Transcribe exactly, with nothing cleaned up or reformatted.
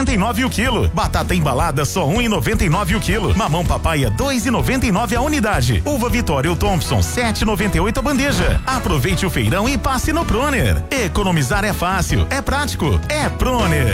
noventa e nove o quilo. Batata embalada só um e noventa e nove o quilo. Mamão papaya dois e noventa e nove a unidade. Uva Vitória ou Thompson sete e noventa e oito a bandeja. Aproveite o feirão e passe no Proner. Economizar é fácil, é prático, é Proner.